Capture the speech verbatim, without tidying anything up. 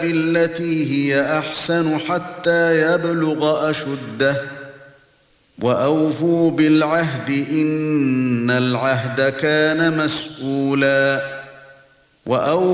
بالتي هي أحسن حتى يبلغ أشده وأوفوا بالعهد إن العهد كان مسؤولا